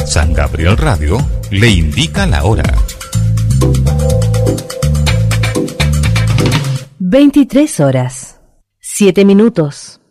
San Gabriel Radio le indica la hora. 23 horas, 7 minutos.